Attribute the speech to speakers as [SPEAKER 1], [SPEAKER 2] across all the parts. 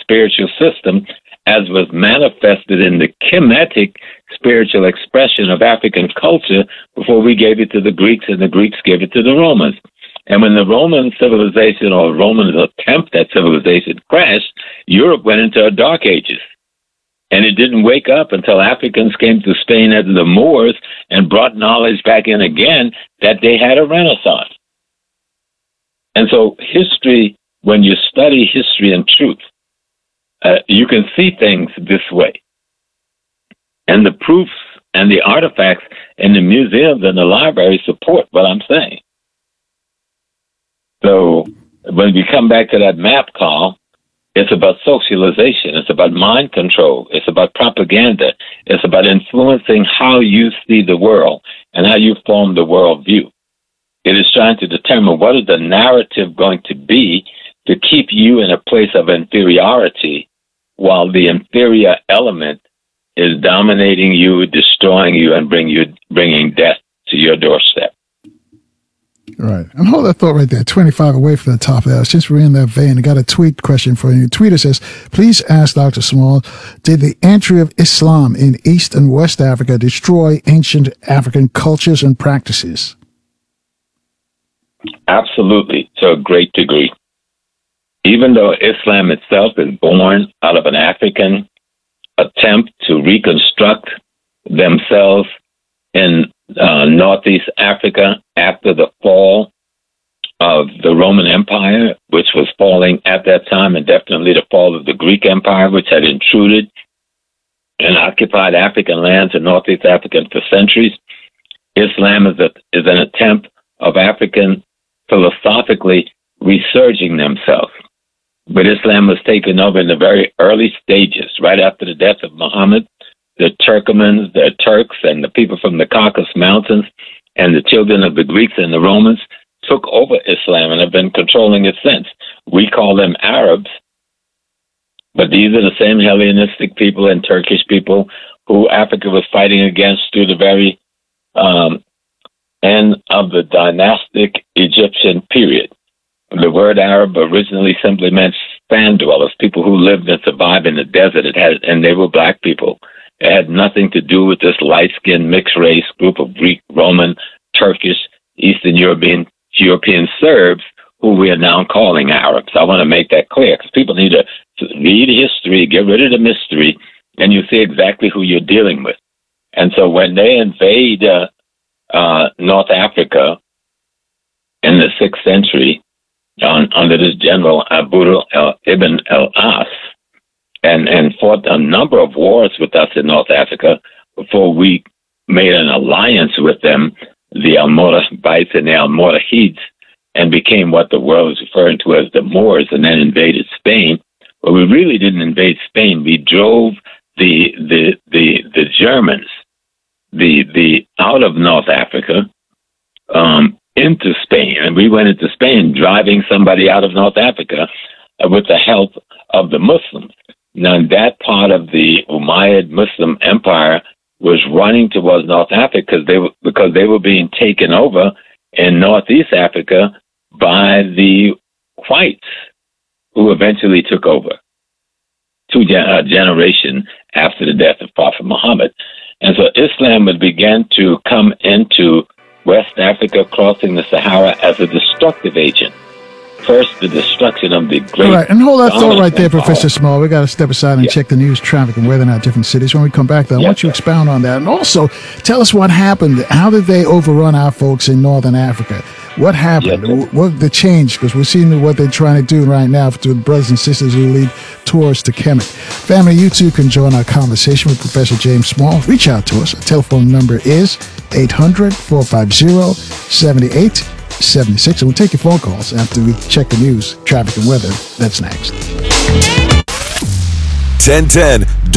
[SPEAKER 1] spiritual system as was manifested in the Kemetic spiritual expression of African culture before we gave it to the Greeks and the Greeks gave it to the Romans. And when the Roman civilization or Roman attempt at civilization crashed, Europe went into a dark ages. And it didn't wake up until Africans came to Spain as the Moors and brought knowledge back in again that they had a renaissance. And so history, when you study history and truth, you can see things this way. And the proofs and the artifacts in the museums and the libraries support what I'm saying. So when we come back to that map call, it's about socialization. It's about mind control. It's about propaganda. It's about influencing how you see the world and how you form the worldview. It is trying to determine what is the narrative going to be to keep you in a place of inferiority while the inferior element is dominating you, destroying you, and bringing death to your doorstep.
[SPEAKER 2] Right. And hold that thought right there, 25 away from the top of that. Since we're in that vein, I got a tweet question for you. The tweeter says, please ask Dr. Small, did the entry of Islam in East and West Africa destroy ancient African cultures and practices?
[SPEAKER 1] Absolutely, to a great degree. Even though Islam itself is born out of an African attempt to reconstruct themselves in Northeast Africa after the fall of the Roman Empire, which was falling at that time, and definitely the fall of the Greek Empire, which had intruded and occupied African lands in Northeast Africa for centuries. Islam is an attempt of African philosophically resurging themselves. But Islam was taken over in the very early stages, right after the death of Muhammad. The Turkomans, the Turks, and the people from the Caucasus Mountains, and the children of the Greeks and the Romans took over Islam and have been controlling it since. We call them Arabs, but these are the same Hellenistic people and Turkish people who Africa was fighting against through the very end of the dynastic Egyptian period. The word Arab originally simply meant sand dwellers, people who lived and survived in the desert. And they were black people. It had nothing to do with this light-skinned mixed race group of Greek, Roman, Turkish, Eastern European Serbs, who we are now calling Arabs. I want to make that clear because people need to read history, get rid of the mystery, and you see exactly who you're dealing with. And so when they invade North Africa in the 6th century under this general Abu ibn al-As, and fought a number of wars with us in North Africa before we made an alliance with them, the Almoravites and the Almoravids, and became what the world is referring to as the Moors, and then invaded Spain. But we really didn't invade Spain. We drove the Germans, the out of North Africa, into Spain, and we went into Spain driving somebody out of North Africa with the help of the Muslims. Now, that part of the Umayyad Muslim Empire was running towards North Africa because they were being taken over in Northeast Africa by the whites, who eventually took over a generation after the death of Prophet Muhammad. And so Islam would begin to come into West Africa, crossing the Sahara as a destructive agent. First, the destruction of the great...
[SPEAKER 2] All right, and hold that thought right there,
[SPEAKER 1] empire.
[SPEAKER 2] Professor Small. We got to step aside and check the news, traffic, and weather in our different cities. When we come back, though, I want you to expound on that. And also, tell us what happened. How did they overrun our folks in Northern Africa? What happened? What the change? Because we're seeing what they're trying to do right now to the brothers and sisters who lead tours to Kemet. Family, you too can join our conversation with Professor James Small. Reach out to us. Our telephone number is 800-450-7876. And we'll take your phone calls after we check the news, traffic, and weather. That's next.
[SPEAKER 3] 1010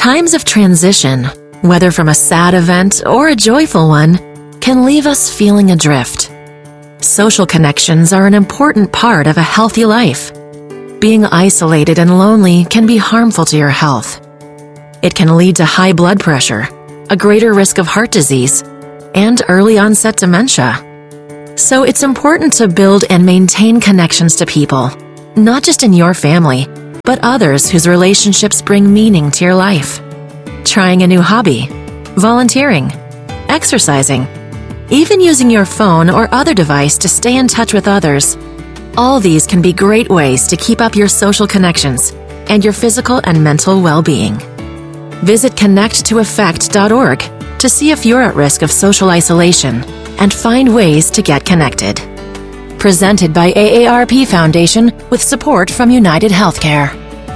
[SPEAKER 3] Times of transition, whether from a sad event or a joyful one, can leave us feeling adrift. Social connections are an important part of a healthy life. Being isolated and lonely can be harmful to your health. It can lead to high blood pressure, a greater risk of heart disease, and early onset dementia. So it's important to build and maintain connections to people, not just in your family, but others whose relationships bring meaning to your life. Trying a new hobby, volunteering, exercising, even using your phone or other device to stay in touch with others. All these can be great ways to keep up your social connections and your physical and mental well-being. Visit connecttoeffect.org to see if you're at risk of social isolation and find ways to get connected. Presented by AARP Foundation with support from United Healthcare.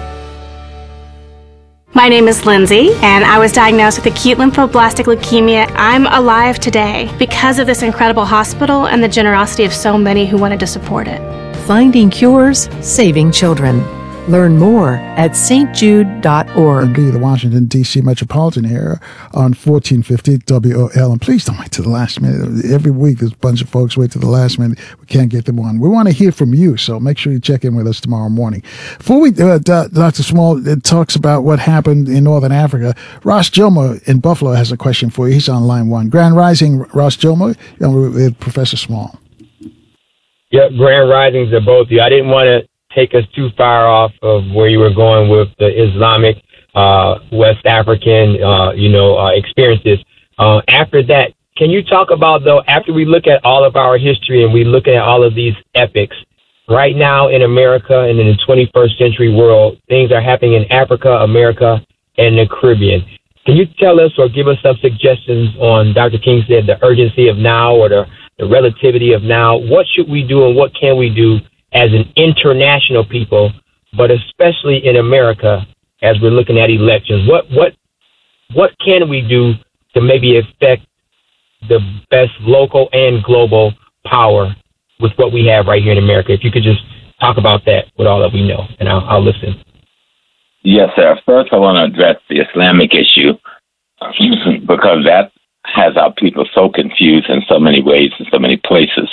[SPEAKER 4] My name is Lindsay, and I was diagnosed with acute lymphoblastic leukemia. I'm alive today because of this incredible hospital and the generosity of so many who wanted to support it.
[SPEAKER 5] Finding cures, saving children. Learn more at stjude.org.
[SPEAKER 2] The Washington, D.C. metropolitan area on 1450 WOL. And please don't wait to the last minute. Every week, there's a bunch of folks wait to the last minute. We can't get them on. We want to hear from you, so make sure you check in with us tomorrow morning. Before we Dr. Small talks about what happened in Northern Africa, Ross Gilmore in Buffalo has a question for you. He's on line one. Grand Rising, Ross Gilmore, with Professor Small.
[SPEAKER 6] Yep, Grand Risings to both of you. I didn't want to take us too far off of where you were going with the Islamic, West African, experiences. After that, can you talk about, though, after we look at all of our history and we look at all of these epics, right now in America and in the 21st century world, things are happening in Africa, America, and the Caribbean. Can you tell us or give us some suggestions on, Dr. King said, the urgency of now or the relativity of now? What should we do and what can we do as an international people, but especially in America as we're looking at elections? What can we do to maybe affect the best local and global power with what we have right here in America? If you could just talk about that with all that we know, and I'll listen.
[SPEAKER 1] Yes, sir. First, I want to address the Islamic issue because that has our people so confused in so many ways, in so many places.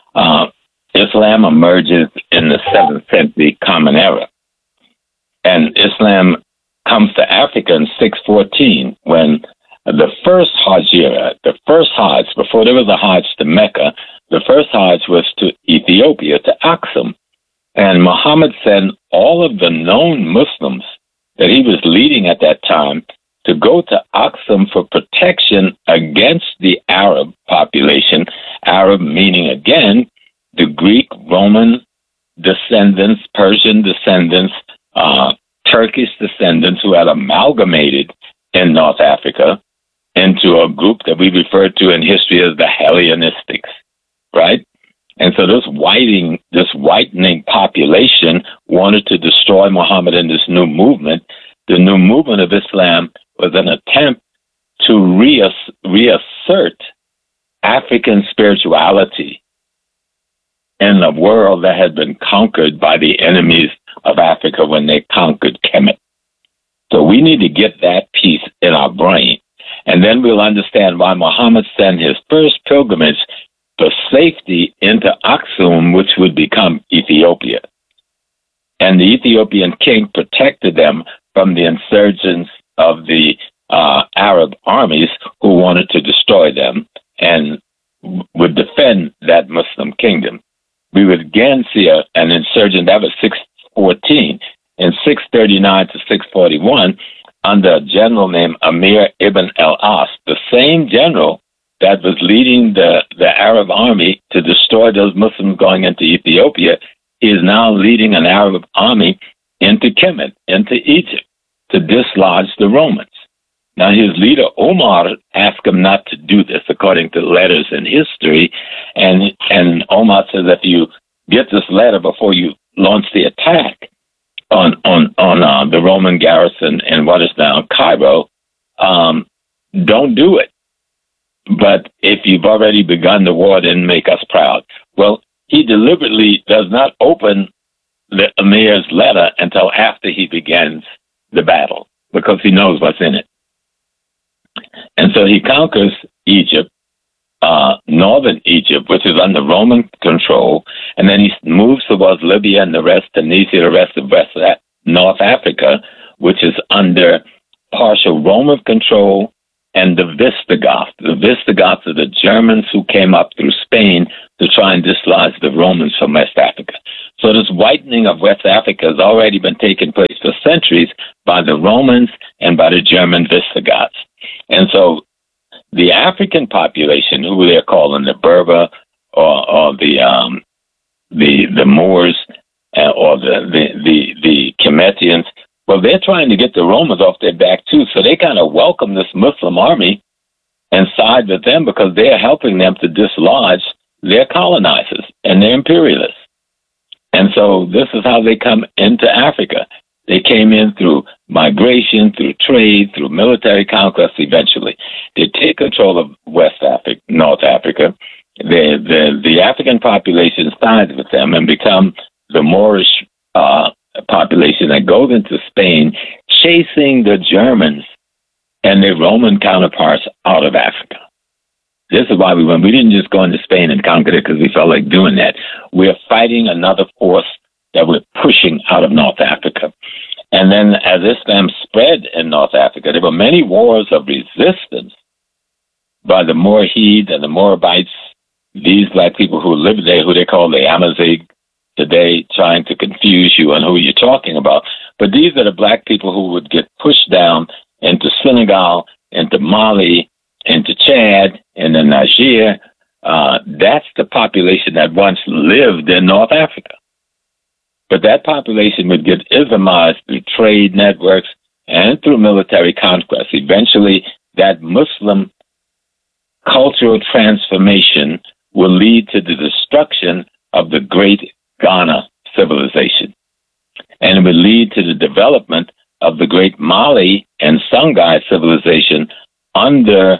[SPEAKER 1] Islam emerges in the 7th century Common Era. And Islam comes to Africa in 614 when the first Hajira, the first Hajj, before there was a Hajj to Mecca, the first Hajj was to Ethiopia, to Aksum. And Muhammad sent all of the known Muslims that he was leading at that time to go to Aksum for protection against the Arab population, Arab meaning, again, the Greek, Roman descendants, Persian descendants, Turkish descendants who had amalgamated in North Africa into a group that we refer to in history as the Hellenistics, right? And so this whitening population wanted to destroy Muhammad and this new movement. The new movement of Islam was an attempt to reassert African spirituality in a world that had been conquered by the enemies of Africa when they conquered Kemet. So we need to get that piece in our brain. And then we'll understand why Muhammad sent his first pilgrimage for safety into Aksum, which would become Ethiopia. And the Ethiopian king protected them from the insurgents of the Arab armies who wanted to destroy them and would defend that Muslim kingdom. We would again see an insurgent. That was 614. In 639 to 641, under a general named Amir ibn al-As, the same general that was leading the Arab army to destroy those Muslims going into Ethiopia, is now leading an Arab army into Kemet, into Egypt, to dislodge the Romans. Now, his leader, Omar, asked him not to do this, according to letters in history. And Omar says, if you get this letter before you launch the attack on the Roman garrison in what is now Cairo, don't do it. But if you've already begun the war, then make us proud. Well, he deliberately does not open the Emir's letter until after he begins the battle. because he knows what's in it. And so he conquers Egypt, northern Egypt, which is under Roman control, and then he moves towards Libya and the rest, Tunisia, the rest of North Africa, which is under partial Roman control, and the Visigoths. The Visigoths are the Germans who came up through Spain to try and dislodge the Romans from West Africa. So this whitening of West Africa has already been taking place for centuries by the Romans and by the German Visigoths. And so the African population, who they're calling the Berber or the Moors or the Kemetians, well, they're trying to get the Romans off their back too. So they kind of welcome this Muslim army and side with them because they are helping them to dislodge their colonizers and their imperialists. And so this is how they come into Africa. They came in through migration, through trade, through military conquest eventually. They take control of West Africa, North Africa. The African population sides with them and become the Moorish population that goes into Spain, chasing the Germans and their Roman counterparts out of Africa. This is why we didn't just go into Spain and conquer it because we felt like doing that. We're fighting another force that we're pushing out of North Africa. And then as Islam spread in North Africa, there were many wars of resistance by the Moorheed and the Moabites, these black people who lived there, who they call the Amazigh today, trying to confuse you on who you're talking about. But these are the black people who would get pushed down into Senegal, into Mali, into Chad, and then Niger. That's the population that once lived in North Africa. But that population would get Islamized through trade networks and through military conquest. Eventually, that Muslim cultural transformation will lead to the destruction of the great Ghana civilization. And it would lead to the development of the great Mali and Songhai civilization under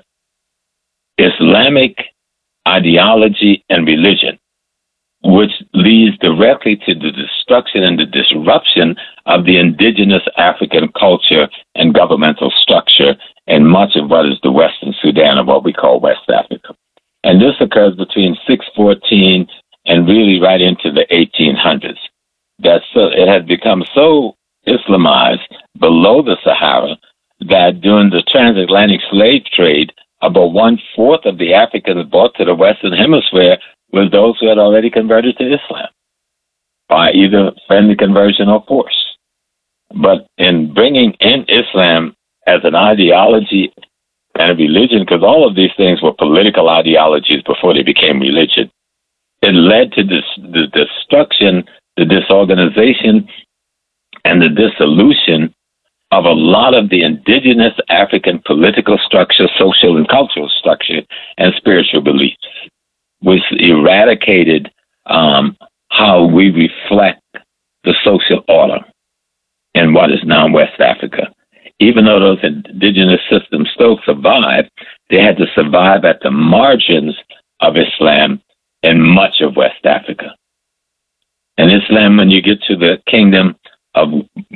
[SPEAKER 1] Islamic ideology and religion, which leads directly to the destruction and the disruption of the indigenous African culture and governmental structure in much of what is the Western Sudan, or what we call West Africa. And this occurs between 614 and really right into the 1800s. It had become so Islamized below the Sahara that during the transatlantic slave trade, about 1/4 of the Africans brought to the Western Hemisphere was those who had already converted to Islam by either friendly conversion or force. But in bringing in Islam as an ideology and a religion, because all of these things were political ideologies before they became religion, it led to the destruction, the disorganization, and the dissolution of a lot of the indigenous African political structure, social and cultural structure, and spiritual beliefs, which eradicated how we reflect the social order in what is now West Africa. Even though those indigenous systems still survived, they had to survive at the margins of Islam in much of West Africa. And Islam, when you get to the kingdom of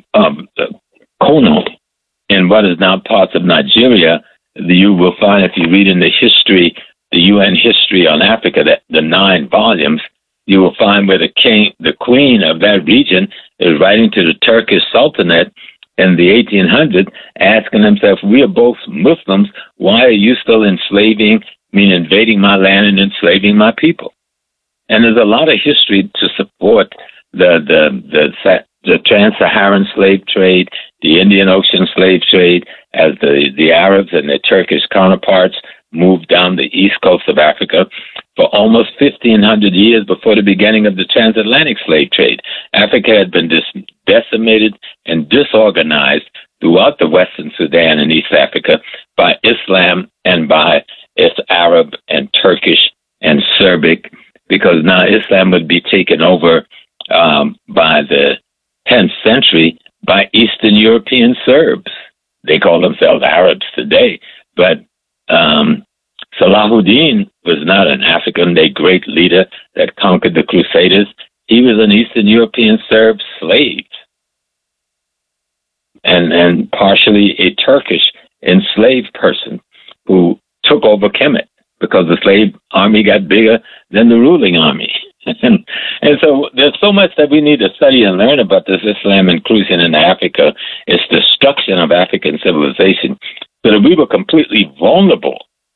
[SPEAKER 1] Kono, in what is now parts of Nigeria, you will find, if you read in the history, the UN history on Africa, that the 9 volumes, you will find where the queen of that region is writing to the Turkish Sultanate in the 1800s, asking themselves, we are both Muslims, why are you still enslaving, invading my land and enslaving my people? And there's a lot of history to support the trans-Saharan slave trade, the Indian Ocean slave trade, as the Arabs and their Turkish counterparts moved down the east coast of Africa for almost 1,500 years before the beginning of the transatlantic slave trade. Africa had been decimated and disorganized throughout the Western Sudan and East Africa by Islam and by its Arab and Turkish and Serbic, because now Islam would be taken over by the 10th century by Eastern European Serbs. They call themselves Arabs today, but Salahuddin was not an African, a great leader that conquered the Crusaders. He was an Eastern European Serb slave. and partially a Turkish enslaved person who took over Kemet because the slave army got bigger than the ruling army. And so there's so much that we need to study and learn about this Islam intrusion in Africa, its destruction of African civilization, so that we were completely vulnerable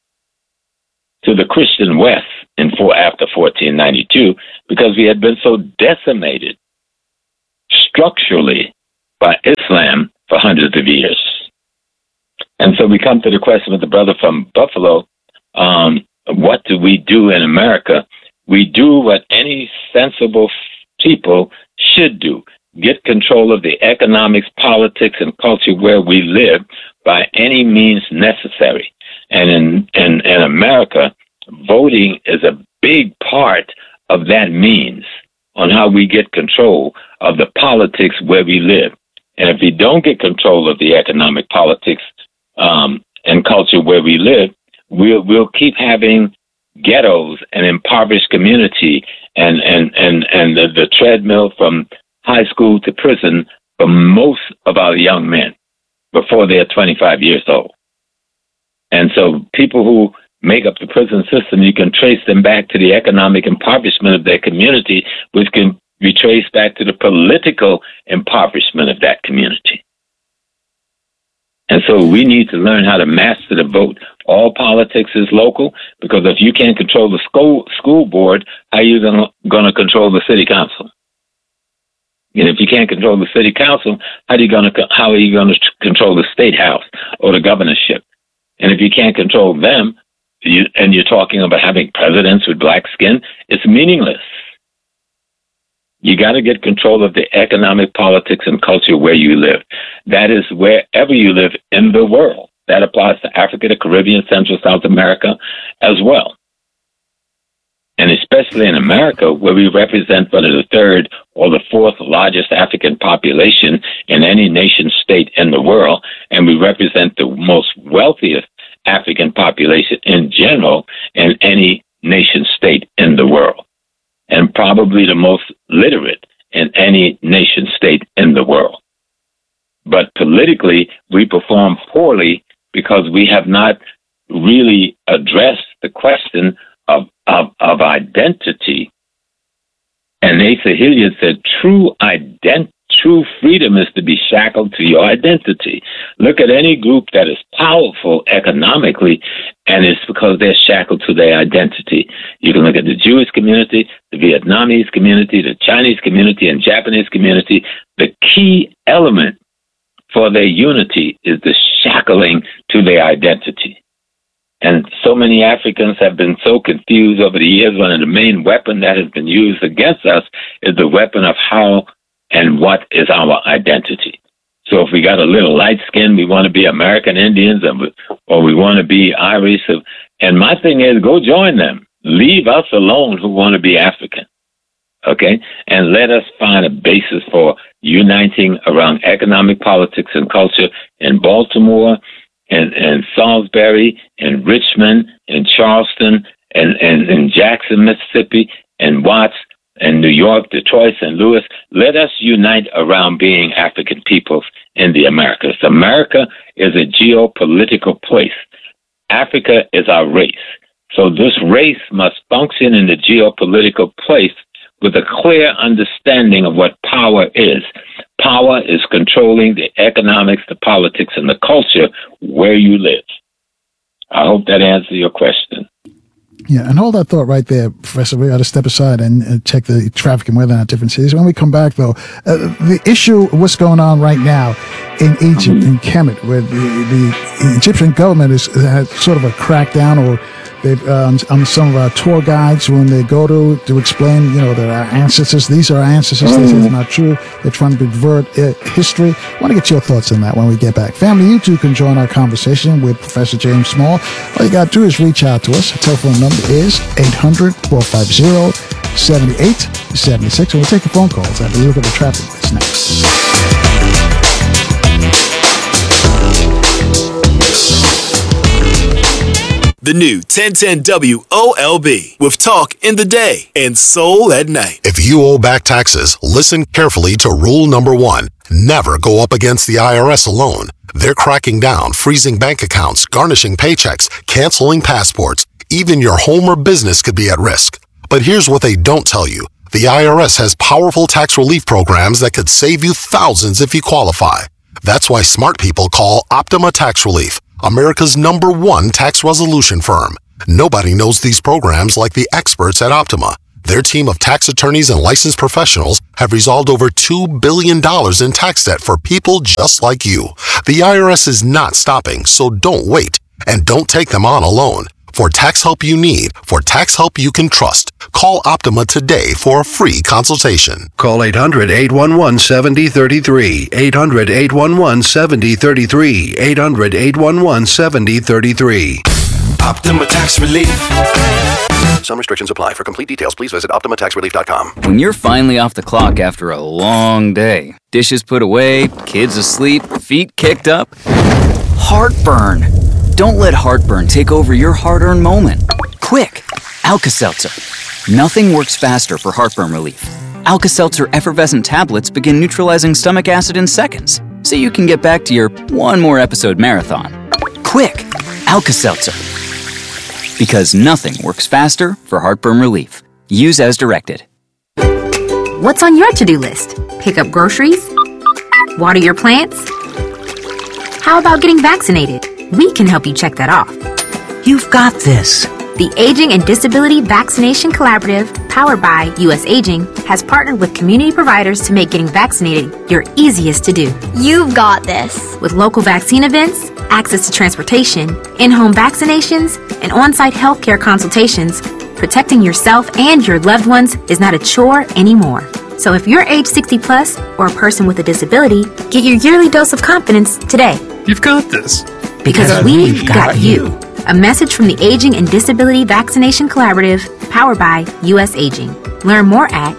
[SPEAKER 1] to the Christian West after 1492, because we had been so decimated structurally by Islam for hundreds of years. And so we come to the question with the brother from Buffalo, what do we do in America? We do what any sensible people should do: get control of the economics, politics, and culture where we live by any means necessary. And in America, voting is a big part of that means on how we get control of the politics where we live. And if we don't get control of the economic, politics, and culture where we live, we'll keep having ghettos and impoverished community and the treadmill from high school to prison for most of our young men before they're 25 years old. And so people who make up the prison system, you can trace them back to the economic impoverishment of their community, which can be traced back to the political impoverishment of that community. And so we need to learn how to master the vote. All politics is local, because if you can't control the school board, how are you going to control the city council? And if you can't control the city council, how are you going to control the state house or the governorship? And if you can't control them, and you're talking about having presidents with black skin, it's meaningless. You got to get control of the economic, politics, and culture where you live. That is wherever you live in the world. That applies to Africa, the Caribbean, Central, South America as well. And especially in America, where we represent one of the third or the fourth largest African population in any nation state in the world, and we represent the most wealthiest African population in general in any nation state in the world, and probably the most literate in any nation state in the world. But politically, we perform poorly because we have not really addressed the question of identity. And Asa Hilliard said, true freedom is to be shackled to your identity. Look at any group that is powerful economically, and it's because they're shackled to their identity. You can look at the Jewish community, the Vietnamese community, the Chinese community, and Japanese community. The key element for their unity is the shackling to their identity. And so many Africans have been so confused over the years. One of the main weapons that has been used against us is the weapon of how and what is our identity. So if we got a little light skin, we want to be American Indians, or we want to be Irish. And my thing is, go join them. Leave us alone who want to be African. Okay? And let us find a basis for uniting around economic, politics, and culture in Baltimore, and Salisbury, and Richmond, and Charleston, and Jackson, Mississippi, and Watts, and New York, Detroit, St. Louis. Let us unite around being African peoples in the Americas. America is a geopolitical place. Africa is our race. So this race must function in the geopolitical place with a clear understanding of what power is. Power is controlling the economics, the politics, and the culture where you live. I hope that answers your question.
[SPEAKER 2] Yeah, and hold that thought right there, Professor. We got to step aside and check the traffic and weather in our different cities. When we come back, though, the issue, what's going on right now in Egypt, in Kemet, where the Egyptian government has sort of a crackdown, or they've on some of our tour guides when they go to explain, that our ancestors, these are our ancestors, this is not true. They're trying to pervert history. I want to get your thoughts on that when we get back. Family, you too can join our conversation with Professor James Small. All you got to do is reach out to us. The telephone number is 800-450-7876. And we'll take your phone calls after we look at the traffic lights next.
[SPEAKER 7] The new 1010 WOLB with talk in the day and soul at night.
[SPEAKER 8] If you owe back taxes, listen carefully to rule number 1.
[SPEAKER 9] Never go up against the IRS alone. They're cracking down, freezing bank accounts, garnishing paychecks, canceling passports. Even your home or business could be at risk. But here's what they don't tell you. The IRS has powerful tax relief programs that could save you thousands if you qualify. That's why smart people call Optima Tax Relief, America's #1 tax resolution firm. Nobody knows these programs like the experts at Optima. Their team of tax attorneys and licensed professionals have resolved over $2 billion in tax debt for people just like you. The IRS is not stopping, so don't wait. And don't take them on alone. For tax help you need, for tax help you can trust, call Optima today for a free consultation.
[SPEAKER 10] Call 800-811-7033, 800-811-7033, 800-811-7033.
[SPEAKER 7] Optima Tax Relief.
[SPEAKER 11] Some restrictions apply. For complete details, please visit OptimaTaxRelief.com.
[SPEAKER 12] When you're finally off the clock after a long day, dishes put away, kids asleep, feet kicked up, heartburn. Don't let heartburn take over your hard-earned moment. Quick, Alka-Seltzer. Nothing works faster for heartburn relief. Alka-Seltzer effervescent tablets begin neutralizing stomach acid in seconds, so you can get back to your one more episode marathon. Quick, Alka-Seltzer. Because nothing works faster for heartburn relief. Use as directed.
[SPEAKER 13] What's on your to-do list? Pick up groceries? Water your plants? How about getting vaccinated? We can help you check that off.
[SPEAKER 14] You've got this.
[SPEAKER 13] The Aging and Disability Vaccination Collaborative, powered by U.S. Aging, has partnered with community providers to make getting vaccinated your easiest to do.
[SPEAKER 15] You've got this.
[SPEAKER 13] With local vaccine events, access to transportation, in-home vaccinations, and on-site healthcare consultations, protecting yourself and your loved ones is not a chore anymore. So if you're age 60 plus or a person with a disability, get your yearly dose of confidence today.
[SPEAKER 14] You've got this.
[SPEAKER 13] Because we've got you. A message from the Aging and Disability Vaccination Collaborative, powered by U.S. Aging. Learn more at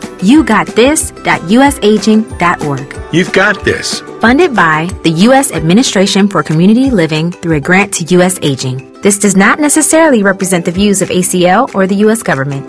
[SPEAKER 13] yougotthis.usaging.org.
[SPEAKER 14] You've got this.
[SPEAKER 13] Funded by the U.S. Administration for Community Living through a grant to U.S. Aging. This does not necessarily represent the views of ACL or the U.S. government.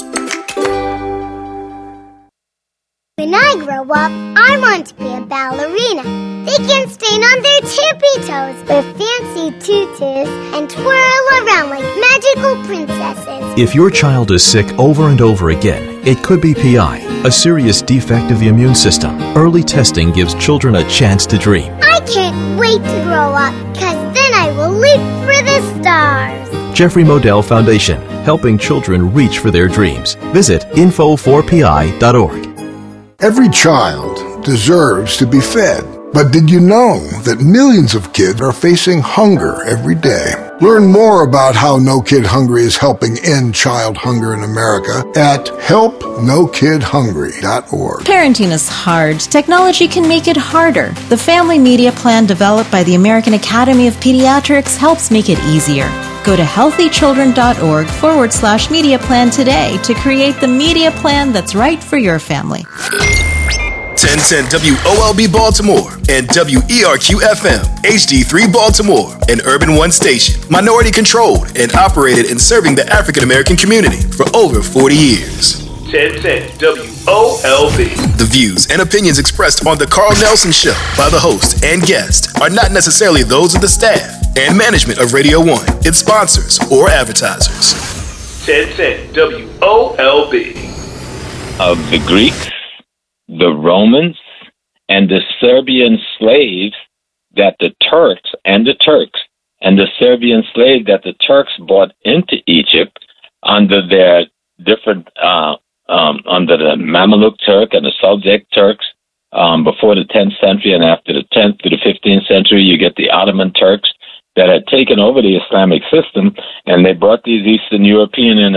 [SPEAKER 16] When I grow up, I want to be a ballerina. They can stand on their tippy toes with fancy tutus and twirl around like magical princesses.
[SPEAKER 17] If your child is sick over and over again, it could be PI, a serious defect of the immune system. Early testing gives children a chance to dream.
[SPEAKER 16] I can't wait to grow up, because then I will leap for the stars.
[SPEAKER 17] Jeffrey Modell Foundation, helping children reach for their dreams. Visit info4pi.org.
[SPEAKER 18] Every child deserves to be fed. But did you know that millions of kids are facing hunger every day? Learn more about how No Kid Hungry is helping end child hunger in America at helpnokidhungry.org.
[SPEAKER 19] Parenting is hard. Technology can make it harder. The Family Media Plan developed by the American Academy of Pediatrics helps make it easier. Go to healthychildren.org/media plan today to create the media plan that's right for your family.
[SPEAKER 7] 1010 WOLB Baltimore and WERQ-FM, HD3 Baltimore, an Urban One station, minority controlled and operated in serving the African American community for over 40 years. 1010 WOLB. The views and opinions expressed on The Carl Nelson Show by the host and guest are not necessarily those of the staff and management of Radio 1, its sponsors, or advertisers. 1010 WOLB.
[SPEAKER 1] Of the Greeks, the Romans, and the Serbian slaves that the Turks and the Serbian slaves that the Turks brought into Egypt under their different, under the Mamluk Turk and the Seljuk Turks, before the 10th century, and after the 10th to the 15th century, you get the Ottoman Turks that had taken over the Islamic system, and they brought these Eastern European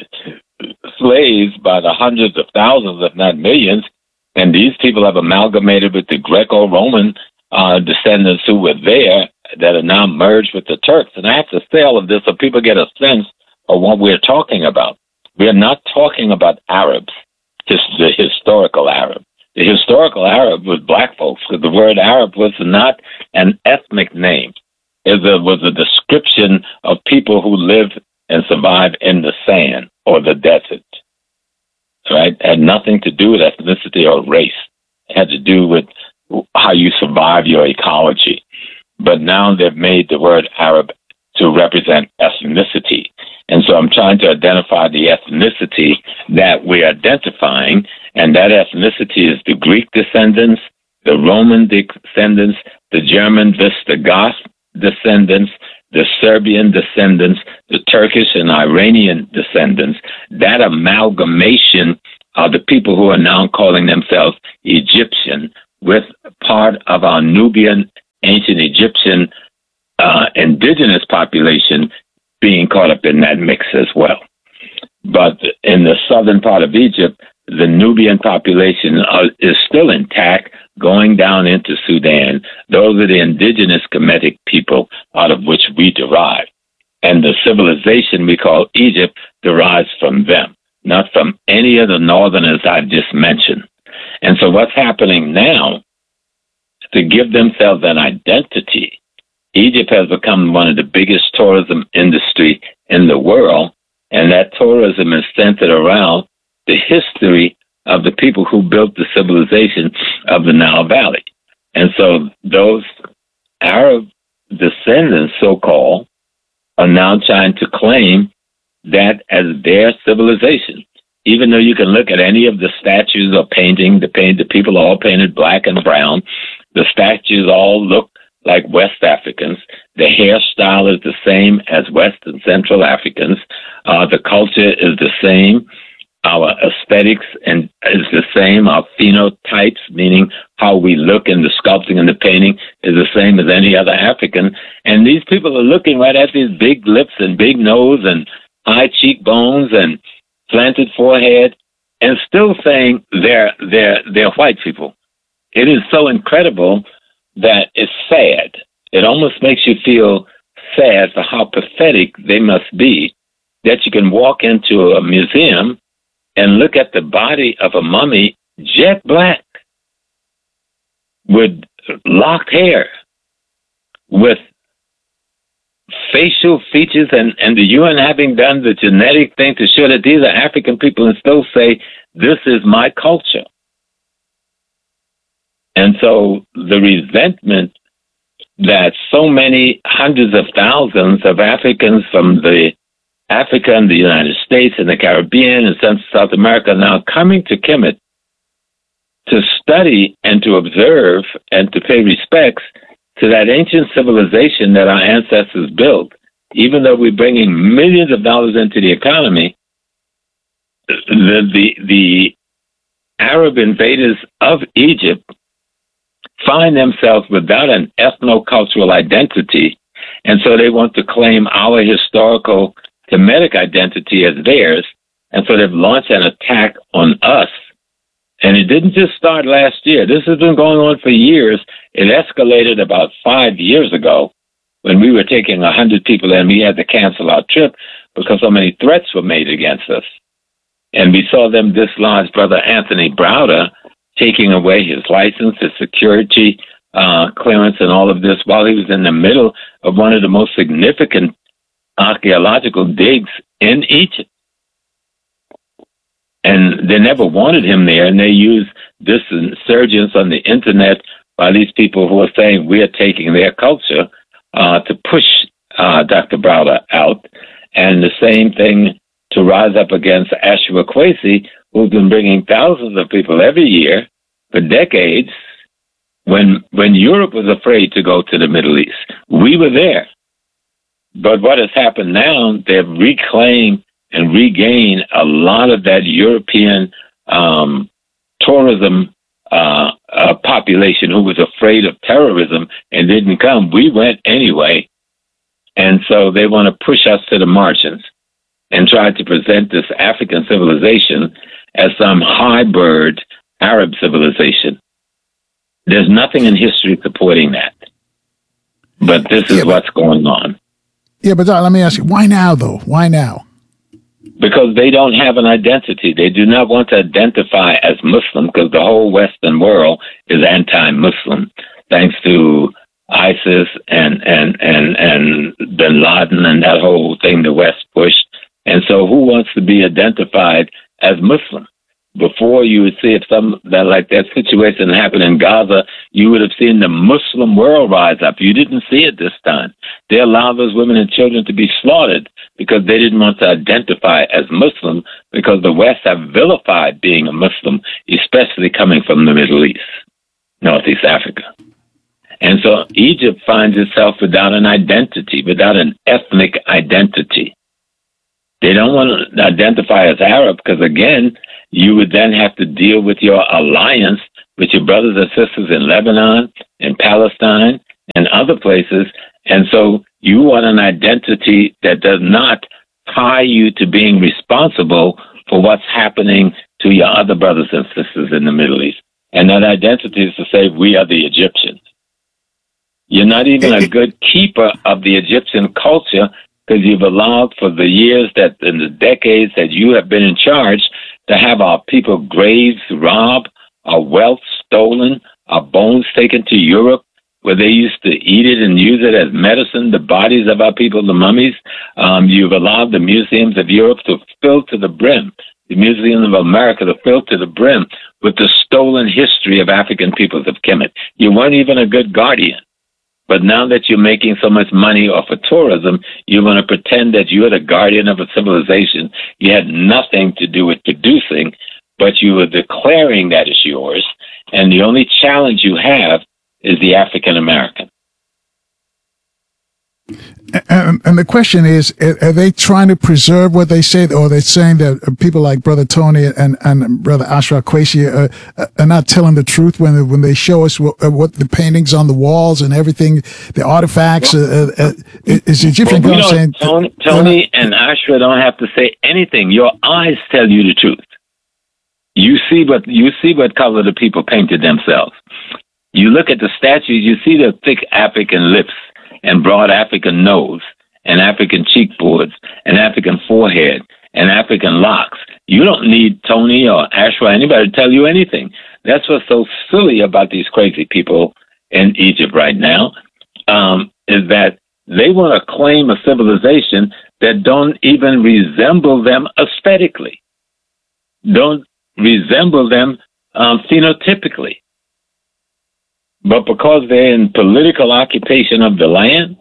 [SPEAKER 1] slaves by the hundreds of thousands, if not millions. And these people have amalgamated with the Greco-Roman descendants who were there that are now merged with the Turks. And I have to say all of this so people get a sense of what we're talking about. We are not talking about Arabs, just the historical Arab. The historical Arab was black folks, because the word Arab was not an ethnic name. It was a description of people who live and survive in the sand or the desert. Right? It had nothing to do with ethnicity or race. It had to do with how you survive your ecology. But now they've made the word Arab to represent ethnicity. And so I'm trying to identify the ethnicity that we're identifying, and that ethnicity is the Greek descendants, the Roman descendants, the German Visigoth descendants, the Serbian descendants, the Turkish and Iranian descendants. That amalgamation are the people who are now calling themselves Egyptian, with part of our Nubian, ancient Egyptian indigenous population being caught up in that mix as well. But in the southern part of Egypt, the Nubian population is still intact, going down into Sudan. Those are the indigenous Kemetic people out of which we derive. And the civilization we call Egypt derives from them, not from any of the northerners I've just mentioned. And so what's happening now, to give themselves an identity, Egypt has become one of the biggest tourism industry in the world, and that tourism is centered around the history of the people who built the civilization of the Nile Valley. And so those Arab descendants, so-called, are now trying to claim that as their civilization. Even though you can look at any of the statues or painting, the people are all painted black and brown. The statues all look like West Africans. The hairstyle is the same as West and Central Africans. The culture is the same. Our aesthetics is the same. Our phenotypes, meaning how we look in the sculpting and the painting, is the same as any other African. And these people are looking right at these big lips and big nose and high cheekbones and planted forehead, and still saying they're white people. It is so incredible that it's sad. It almost makes you feel sad for how pathetic they must be, that you can walk into a museum and look at the body of a mummy, jet black, with locked hair, with facial features, and the UN having done the genetic thing to show that these are African people, and still say, this is my culture. And so the resentment that so many hundreds of thousands of Africans from Africa and the United States and the Caribbean and Central South America are now coming to Kemet to study and to observe and to pay respects to that ancient civilization that our ancestors built. Even though we're bringing millions of dollars into the economy, the Arab invaders of Egypt find themselves without an ethno-cultural identity, and so they want to claim our historical Kemetic identity as theirs, and so they've launched an attack on us. And it didn't just start last year. This has been going on for years. It escalated about 5 years ago when we were taking 100 people and we had to cancel our trip because so many threats were made against us. And we saw them dislodge Brother Anthony Browder, taking away his license, his security clearance, and all of this while he was in the middle of one of the most significant archaeological digs in Egypt. And they never wanted him there, and they used this insurgence on the internet by these people who are saying we are taking their culture to push Dr. Browder out. And the same thing to rise up against Ashua Kwesi, who's been bringing thousands of people every year for decades. When Europe was afraid to go to the Middle East, we were there. But what has happened now, they've reclaimed and regained a lot of that European tourism population who was afraid of terrorism and didn't come. We went anyway. And so they want to push us to the margins and try to present this African civilization as some hybrid Arab civilization. There's nothing in history supporting that. But this is what's going on.
[SPEAKER 2] Yeah, but let me ask you, why now, though? Why now?
[SPEAKER 1] Because they don't have an identity. They do not want to identify as Muslim because the whole Western world is anti-Muslim, thanks to ISIS and Bin Laden and that whole thing the West pushed. And so who wants to be identified as Muslim? Before, you would see if that situation happened in Gaza, you would have seen the Muslim world rise up. You didn't see it this time. They allowed those women and children to be slaughtered because they didn't want to identify as Muslim, because the West have vilified being a Muslim, especially coming from the Middle East, Northeast Africa. And so Egypt finds itself without an identity, without an ethnic identity. They don't want to identify as Arab because, again, you would then have to deal with your alliance with your brothers and sisters in Lebanon, in Palestine, and other places. And so you want an identity that does not tie you to being responsible for what's happening to your other brothers and sisters in the Middle East. And that identity is to say, we are the Egyptians. You're not even a good keeper of the Egyptian culture because you've allowed for the years that, in the decades that you have been in charge, to have our people graves robbed, our wealth stolen, our bones taken to Europe, where they used to eat it and use it as medicine, the bodies of our people, the mummies. You've allowed the museums of Europe to fill to the brim, the Museum of America to fill to the brim with the stolen history of African peoples of Kemet. You weren't even a good guardian. But now that you're making so much money off of tourism, you want to pretend that you're the guardian of a civilization you had nothing to do with producing, but you are declaring that is yours. And the only challenge you have is the African American.
[SPEAKER 2] And the question is, are they trying to preserve what they say, or are they saying that people like Brother Tony and Brother Ashraf Qureshi are not telling the truth when they show us what the paintings on the walls and everything, the artifacts? Is the Egyptian government saying...
[SPEAKER 1] Tony and Ashraf don't have to say anything. Your eyes tell you the truth. You see what color the people painted themselves. You look at the statues, you see the thick African lips and broad African nose, and African cheekboards, and African forehead, and African locks. You don't need Tony or Ashraf or anybody to tell you anything. That's what's so silly about these crazy people in Egypt right now, is that they want to claim a civilization that don't even resemble them aesthetically, don't resemble them phenotypically. But because they're in political occupation of the land,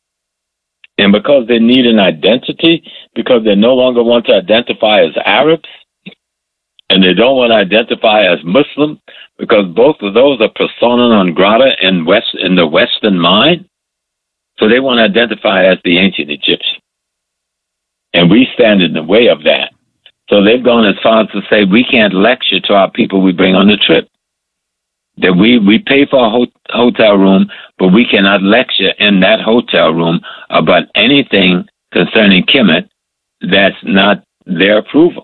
[SPEAKER 1] and because they need an identity, because they no longer want to identify as Arabs, and they don't want to identify as Muslim, because both of those are persona non grata in the Western mind, so they want to identify as the ancient Egyptian. And we stand in the way of that. So they've gone as far as to say we can't lecture to our people we bring on the trip. That we pay for a hotel room, but we cannot lecture in that hotel room about anything concerning Kemet that's not their approval.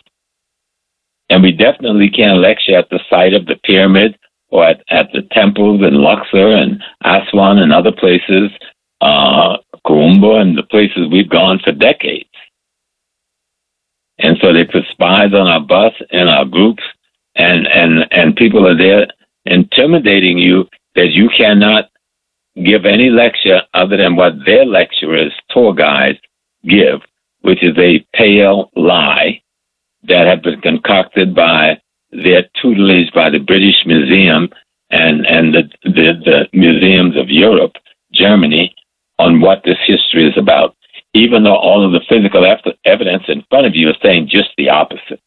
[SPEAKER 1] And we definitely can't lecture at the site of the pyramid or at the temples in Luxor and Aswan and other places, Kurumba and the places we've gone for decades. And so they put spies on our bus and our groups, and people are there intimidating you that you cannot give any lecture other than what their lecturers, tour guides, give, which is a pale lie that have been concocted by their tutelage by the British Museum and the museums of Europe, Germany, on what this history is about, even though all of the physical evidence in front of you is saying just the opposite.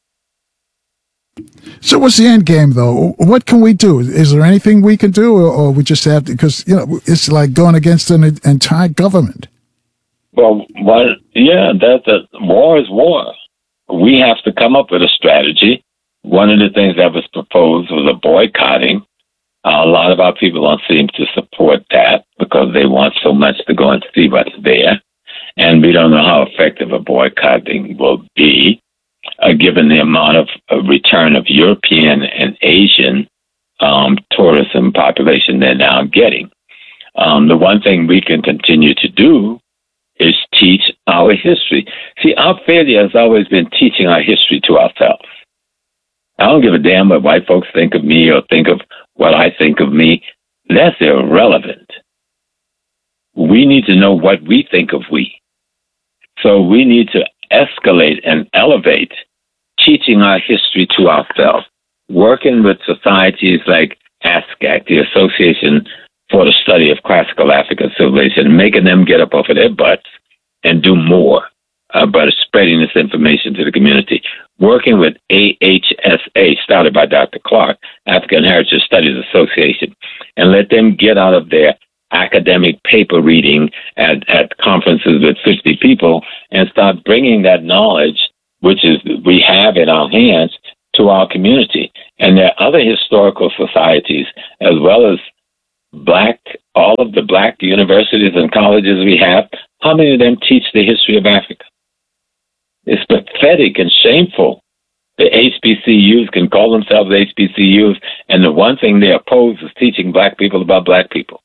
[SPEAKER 2] So what's the end game, though? What can we do? Is there anything we can do, or we just have to, because, it's like going against an entire government.
[SPEAKER 1] Well, war is war. We have to come up with a strategy. One of the things that was proposed was a boycotting. A lot of our people don't seem to support that because they want so much to go and see what's there. And we don't know how effective a boycotting will be. Given the amount of return of European and Asian tourism population they're now getting. The one thing we can continue to do is teach our history. See, our failure has always been teaching our history to ourselves. I don't give a damn what white folks think of me or think of what I think of me. That's irrelevant. We need to know what we think of we. So we need to escalate and elevate, teaching our history to ourselves, working with societies like ASCAC, the Association for the Study of Classical African Civilization, making them get up off of their butts and do more about spreading this information to the community. Working with AHSA, started by Dr. Clark, African Heritage Studies Association, and let them get out of their academic paper reading at conferences with 50 people and start bringing that knowledge, which is we have in our hands, to our community. And there are other historical societies, as well as all of the black universities and colleges we have. How many of them teach the history of Africa? It's pathetic and shameful. The HBCUs can call themselves HBCUs, and the one thing they oppose is teaching black people about black people.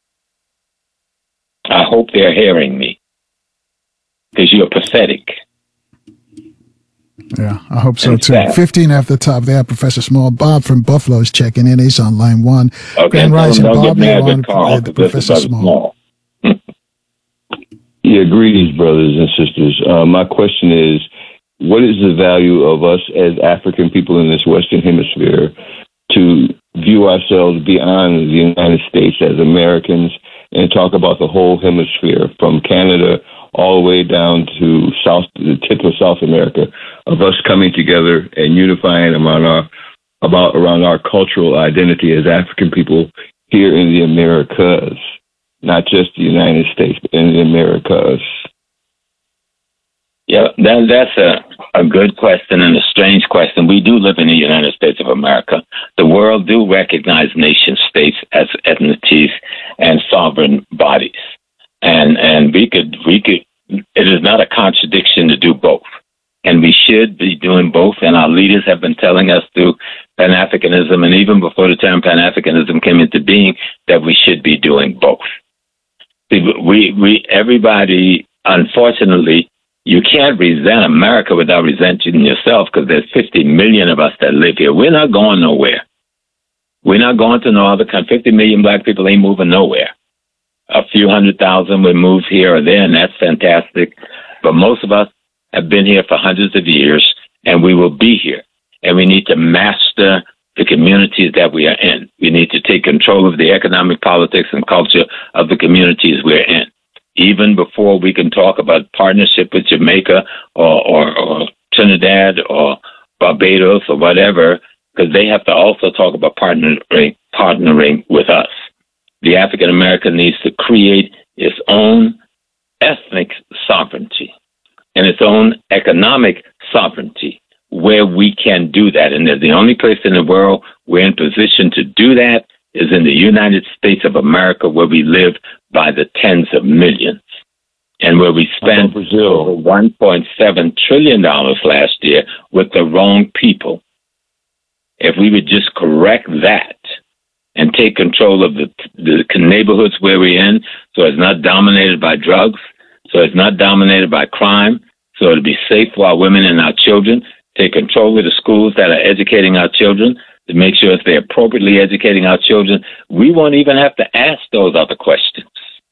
[SPEAKER 1] I hope they're hearing me, because you're pathetic.
[SPEAKER 2] Yeah, I hope so too. 15 after the top there, Professor Small. Bob from Buffalo is checking in. He's on line 1.
[SPEAKER 1] Okay,
[SPEAKER 2] Grand Rising, Bob.
[SPEAKER 1] You're on
[SPEAKER 2] Professor Small.
[SPEAKER 20] Yeah, greetings, brothers and sisters. My question is, what is the value of us as African people in this Western Hemisphere to view ourselves beyond the United States as Americans and talk about the whole hemisphere from Canada all the way down to the tip of South America, of us coming together and unifying around our cultural identity as African people here in the Americas, not just the United States, but in the Americas?
[SPEAKER 1] Yeah, that's a good question and a strange question. We do live in the United States of America. The world do recognize nation states as ethnities and sovereign bodies. And we could, it is not a contradiction to do both. And we should be doing both. And our leaders have been telling us through Pan-Africanism, and even before the term Pan-Africanism came into being, that we should be doing both. Everybody, unfortunately, you can't resent America without resenting yourself, because there's 50 million of us that live here. We're not going nowhere. We're not going to no other country. 50 million black people ain't moving nowhere. A few 100,000 will move here or there, and that's fantastic. But most of us have been here for hundreds of years, and we will be here. And we need to master the communities that we are in. We need to take control of the economic, politics, and culture of the communities we're in. Even before we can talk about partnership with Jamaica or Trinidad or Barbados or whatever, because they have to also talk about partnering with us. The African American needs to create its own ethnic sovereignty and its own economic sovereignty where we can do that. And the only place in the world we're in position to do that is in the United States of America, where we live by the tens of millions, and where we spent over $1.7 trillion last year with the wrong people. If we would just correct that and take control of the neighborhoods where we're in, so it's not dominated by drugs, so it's not dominated by crime, so it'll be safe for our women and our children, take control of the schools that are educating our children, to make sure if they're appropriately educating our children, we won't even have to ask those other questions.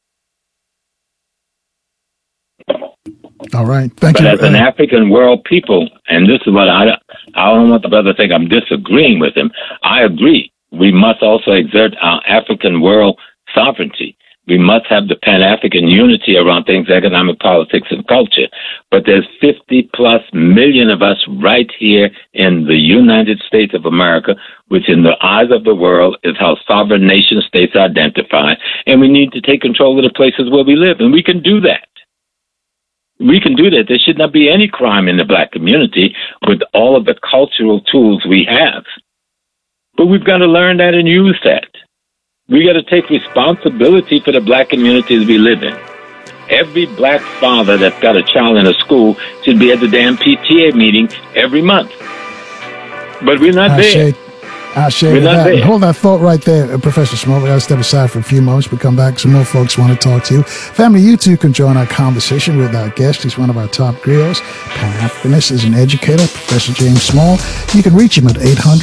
[SPEAKER 2] All right. Thank you.
[SPEAKER 1] But as an African world people, and this is what I don't want the brother to think I'm disagreeing with him. I agree. We must also exert our African world sovereignty. We must have the Pan-African unity around things, economic, politics, and culture. But there's 50+ million of us right here in the United States of America, which in the eyes of the world is how sovereign nation states identify. And we need to take control of the places where we live. And we can do that. We can do that. There should not be any crime in the black community with all of the cultural tools we have. But we've got to learn that and use that. We got to take responsibility for the black communities we live in. Every black father that's got a child in a school should be at the damn PTA meeting every month. But we're not there.
[SPEAKER 2] I share that. Hold that thought right there, Professor Small. We got to step aside for a few moments. We come back. Some more folks want to talk to you. Family, you too can join our conversation with our guest. He's one of our top griots. Pan-Africanist is an educator, Professor James Small. You can reach him at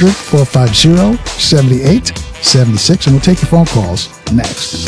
[SPEAKER 2] 800-450-7876, and we'll take your phone calls next.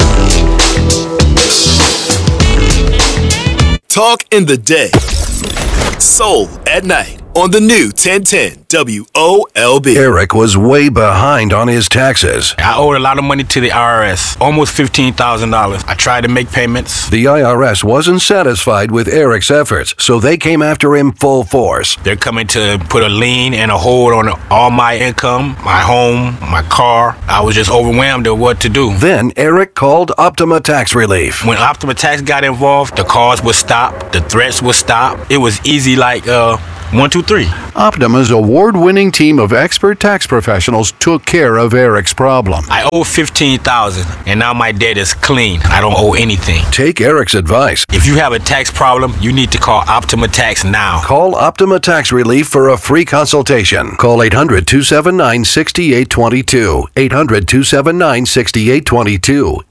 [SPEAKER 7] Talk in the day. Soul at Night on the new 1010 WOLB.
[SPEAKER 11] Eric was way behind on his taxes.
[SPEAKER 21] I owed a lot of money to the IRS, almost $15,000. I tried to make payments.
[SPEAKER 11] The IRS wasn't satisfied with Eric's efforts, so they came after him full force.
[SPEAKER 21] They're coming to put a lien and a hold on all my income, my home, my car. I was just overwhelmed at what to do.
[SPEAKER 11] Then Eric called Optima Tax Relief.
[SPEAKER 21] When Optima Tax got involved, the calls would stop, the threats would stop. It was easy like 1, 2, 3.
[SPEAKER 11] Optima's award-winning team of expert tax professionals took care of Eric's problem.
[SPEAKER 21] I owe $15,000, and now my debt is clean. I don't owe anything.
[SPEAKER 11] Take Eric's advice.
[SPEAKER 21] If you have a tax problem, you need to call Optima Tax now.
[SPEAKER 11] Call Optima Tax Relief for a free consultation. Call 800-279-6822. 800-279-6822.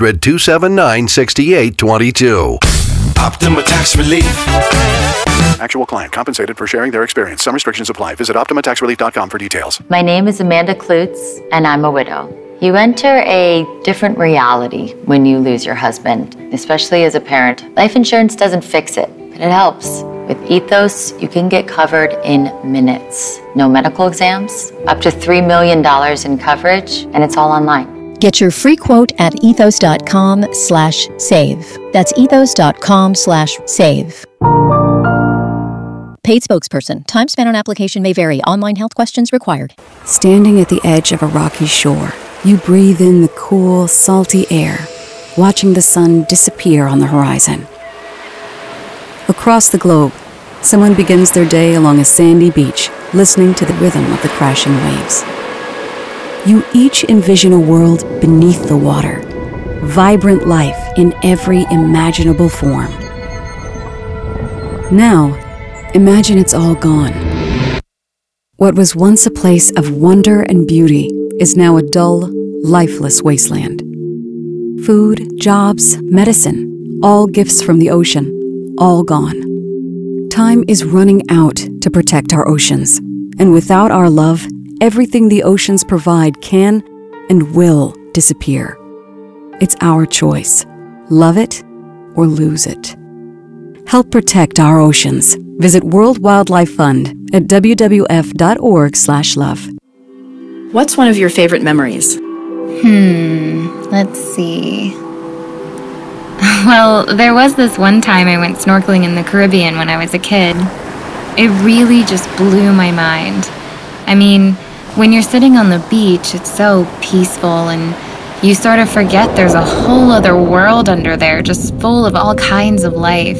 [SPEAKER 11] 800-279-6822.
[SPEAKER 7] Optima Tax Relief.
[SPEAKER 9] Actual client compensated for sharing their experience. Some restrictions apply. Visit OptimaTaxRelief.com for details.
[SPEAKER 22] My name is Amanda Klutz, and I'm a widow. You enter a different reality when you lose your husband, especially as a parent. Life insurance doesn't fix it, but it helps. With Ethos, you can get covered in minutes. No medical exams, up to $3 million in coverage, and it's all online.
[SPEAKER 23] Get your free quote at ethos.com/save. That's ethos.com/save. Paid spokesperson. Time spent on application may vary. Online health questions required.
[SPEAKER 24] Standing at the edge of a rocky shore, you breathe in the cool, salty air, watching the sun disappear on the horizon. Across the globe, someone begins their day along a sandy beach, listening to the rhythm of the crashing waves. You each envision a world beneath the water, vibrant life in every imaginable form. Now, imagine it's all gone. What was once a place of wonder and beauty is now a dull, lifeless wasteland. Food, jobs, medicine, all gifts from the ocean, all gone. Time is running out to protect our oceans, and without our love, everything the oceans provide can and will disappear. It's our choice. Love it or lose it. Help protect our oceans. Visit World Wildlife Fund at wwf.org/love.
[SPEAKER 10] What's one of your favorite memories?
[SPEAKER 15] Let's see. Well, there was this one time I went snorkeling in the Caribbean when I was a kid. It really just blew my mind. I mean, when you're sitting on the beach, it's so peaceful and you sort of forget there's a whole other world under there just full of all kinds of life.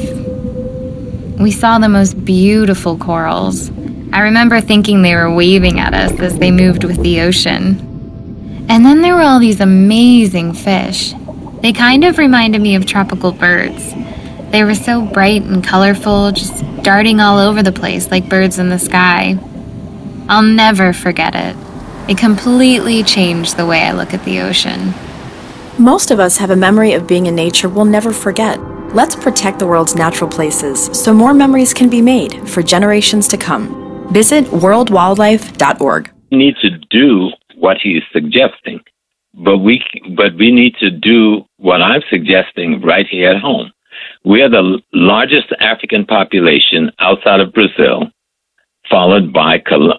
[SPEAKER 15] We saw the most beautiful corals. I remember thinking they were waving at us as they moved with the ocean. And then there were all these amazing fish. They kind of reminded me of tropical birds. They were so bright and colorful, just darting all over the place like birds in the sky. I'll never forget it. It completely changed the way I look at the ocean.
[SPEAKER 10] Most of us have a memory of being in nature we'll never forget. Let's protect the world's natural places so more memories can be made for generations to come. Visit worldwildlife.org.
[SPEAKER 1] We need to do what he's suggesting, but we need to do what I'm suggesting right here at home. We are the largest African population outside of Brazil, followed by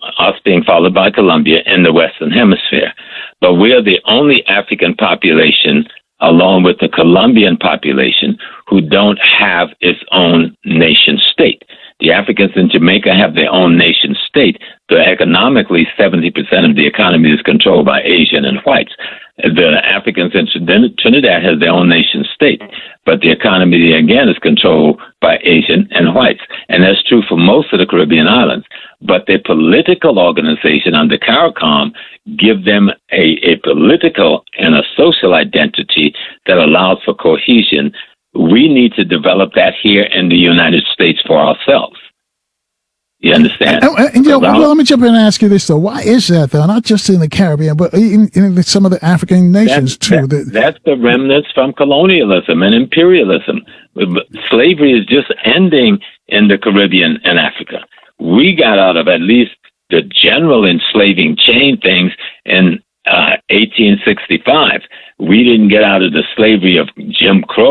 [SPEAKER 1] Colombia in the Western Hemisphere. But we are the only African population, along with the Colombian population, who don't have its own nation state. The Africans in Jamaica have their own nation state, though economically 70% of the economy is controlled by Asian and whites. The Africans in Trinidad have their own nation state, but the economy, again, is controlled by Asian and whites. And that's true for most of the Caribbean islands. But their political organization under CARICOM give them a political and a social identity that allows for cohesion. We need to develop that here in the United States for ourselves. You understand?
[SPEAKER 2] Let me jump in and ask you this, though. Why is that, though? Not just in the Caribbean, but in some of the African nations, too.
[SPEAKER 1] That's the remnants from colonialism and imperialism. Slavery is just ending in the Caribbean and Africa. We got out of at least the general enslaving chain things in 1865. We didn't get out of the slavery of Jim Crow.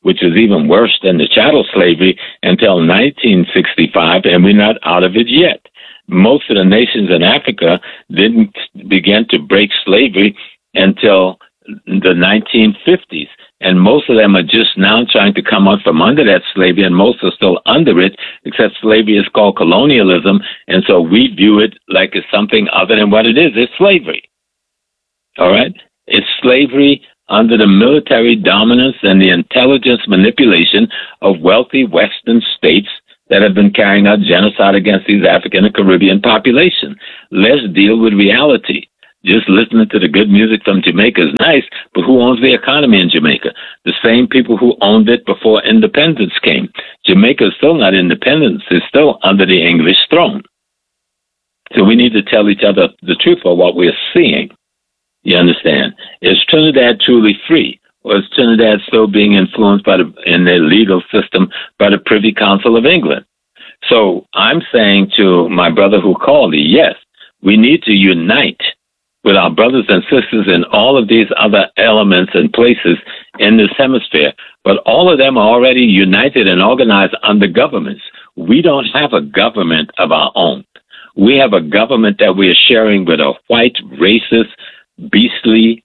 [SPEAKER 1] which was even worse than the chattel slavery until 1965, and we're not out of it yet. Most of the nations in Africa didn't begin to break slavery until the 1950s. And most of them are just now trying to come out from under that slavery, and most are still under it, except slavery is called colonialism, and so we view it like it's something other than what it is. It's slavery. All right? It's slavery under the military dominance and the intelligence manipulation of wealthy Western states that have been carrying out genocide against these African and Caribbean population. Let's deal with reality. Just listening to the good music from Jamaica is nice, but who owns the economy in Jamaica? The same people who owned it before independence came. Jamaica is still not independent. It's still under the English throne. So we need to tell each other the truth of what we're seeing. You understand? Is Trinidad truly free? Or is Trinidad still being influenced in their legal system by the Privy Council of England? So I'm saying to my brother who called me, yes, we need to unite with our brothers and sisters in all of these other elements and places in this hemisphere. But all of them are already united and organized under governments. We don't have a government of our own. We have a government that we are sharing with a white, racist, beastly,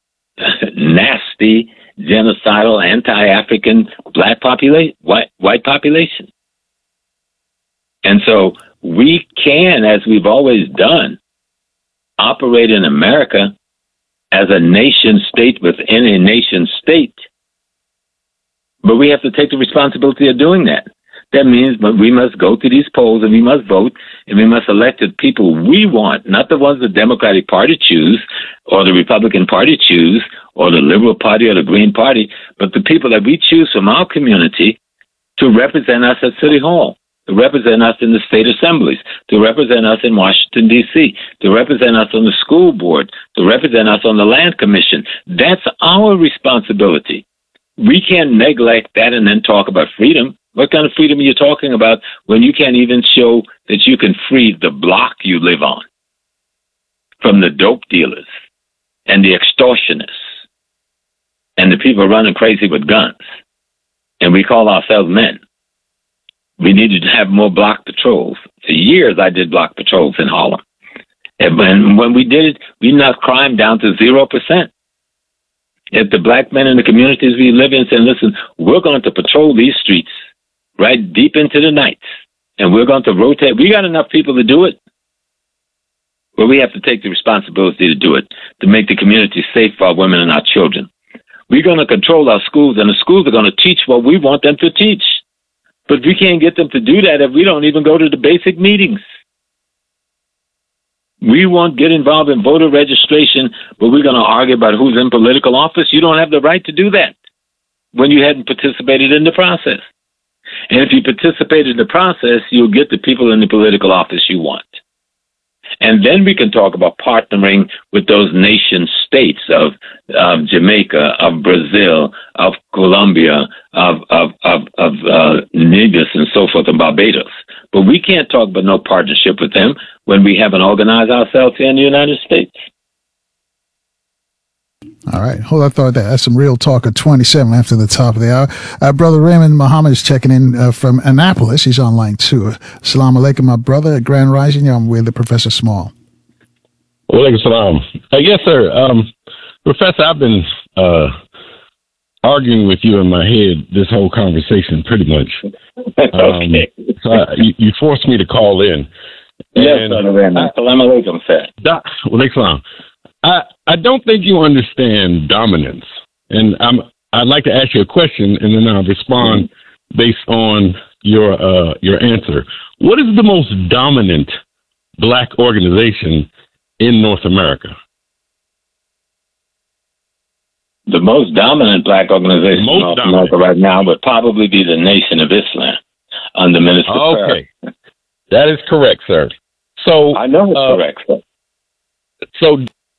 [SPEAKER 1] nasty, genocidal, anti-African black population, white population. And so we can, as we've always done, operate in America as a nation state within a nation state. But we have to take the responsibility of doing that. That means we must go to these polls and we must vote and we must elect the people we want, not the ones the Democratic Party choose or the Republican Party choose or the Liberal Party or the Green Party, but the people that we choose from our community to represent us at City Hall, to represent us in the state assemblies, to represent us in Washington, D.C., to represent us on the school board, to represent us on the land commission. That's our responsibility. We can't neglect that and then talk about freedom. What kind of freedom are you talking about when you can't even show that you can free the block you live on from the dope dealers and the extortionists and the people running crazy with guns? And we call ourselves men. We needed to have more block patrols. For years, I did block patrols in Harlem. And when we did it, we knocked crime down to 0%. If the black men in the communities we live in said, listen, we're going to patrol these streets right deep into the night, and we're going to rotate. We got enough people to do it, but we have to take the responsibility to do it, to make the community safe for our women and our children. We're going to control our schools, and the schools are going to teach what we want them to teach. But we can't get them to do that if we don't even go to the basic meetings. We won't get involved in voter registration, but we're going to argue about who's in political office. You don't have the right to do that when you hadn't participated in the process. And if you participate in the process, you'll get the people in the political office you want. And then we can talk about partnering with those nation states of Jamaica, of Brazil, of Colombia, of Nevis and so forth, and Barbados. But we can't talk about no partnership with them when we haven't organized ourselves here in the United States.
[SPEAKER 2] All right. Hold that thought there. That's some real talk at 27 after the top of the hour. Brother Raymond Muhammad is checking in from Annapolis. He's on line 2. Assalamu alaikum, my brother. Grand Rising. I'm with Professor Small.
[SPEAKER 3] Walaikum salam. Yes, sir. Professor, I've been arguing with you in my head this whole conversation pretty much.
[SPEAKER 1] Okay.
[SPEAKER 3] So you forced me to call in.
[SPEAKER 1] Yes, Brother Raymond. Assalamu alaikum, sir.
[SPEAKER 3] Walaikum salam. I don't think you understand dominance, and I'd like to ask you a question, and then I'll respond based on your answer. What is the most dominant black organization in North America?
[SPEAKER 1] The most dominant black organization in North America right now would probably be the Nation of Islam under Minister Farrakhan.
[SPEAKER 3] Okay, that is correct, sir. So
[SPEAKER 1] I know it's correct, sir.
[SPEAKER 3] So.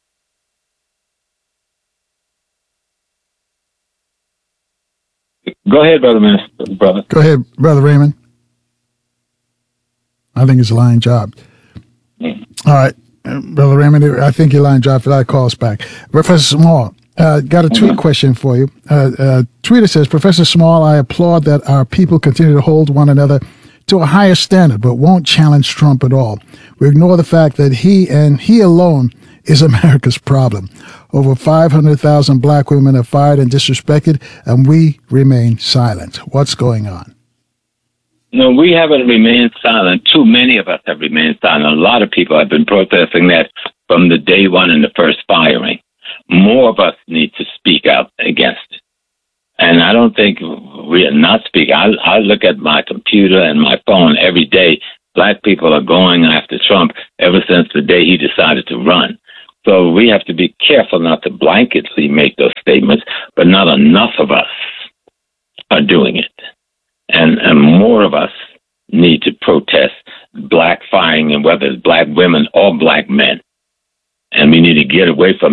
[SPEAKER 1] Go ahead, brother.
[SPEAKER 2] Go ahead, Brother Raymond. I think it's a line job. All right, Brother Raymond, I think your line job for that. Call us back. Professor Small, Got a tweet question for you. Tweeter says, Professor Small, I applaud that our people continue to hold one another to a higher standard, but won't challenge Trump at all. We ignore the fact that he and he alone is America's problem. Over 500,000 black women are fired and disrespected, and we remain silent. What's going on?
[SPEAKER 1] No, we haven't remained silent. Too many of us have remained silent. A lot of people have been protesting that from the day one in the first firing. More of us need to speak out against it. And I don't think we are not speaking. I look at my computer and my phone every day. Black people are going after Trump ever since the day he decided to run. So we have to be careful not to blanketly make those statements, but not enough of us are doing it. And more of us need to protest black firing, and whether it's black women or black men. And we need to get away from